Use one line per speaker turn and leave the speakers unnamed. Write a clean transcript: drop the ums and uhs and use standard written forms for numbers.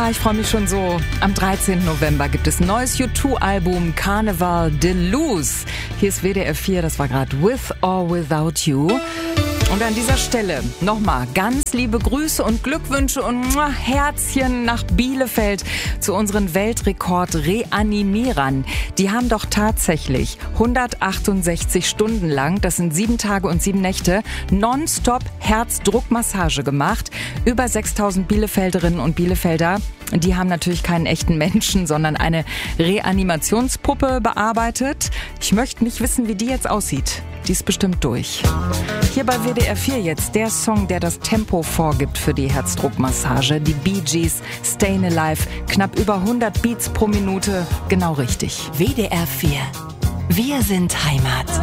ich freue mich schon so. Am 13. November gibt es ein neues U2-Album, Carnival Deluxe. Hier ist WDR 4, das war gerade With or Without You. Und an dieser Stelle nochmal ganz liebe Grüße und Glückwünsche und Herzchen nach Bielefeld zu unseren Weltrekord-Reanimierern. Die haben doch tatsächlich 168 Stunden lang, das sind 7 Tage und 7 Nächte, nonstop Herzdruckmassage gemacht. Über 6000 Bielefelderinnen und Bielefelder, die haben natürlich keinen echten Menschen, sondern eine Reanimationspuppe bearbeitet. Ich möchte nicht wissen, wie die jetzt aussieht. Die ist bestimmt durch. Hier bei WDR 4 jetzt der Song, der das Tempo vorgibt für die Herzdruckmassage. Die Bee Gees, Stayin' Alive, knapp über 100 Beats pro Minute. Genau richtig.
WDR 4. Wir sind Heimat.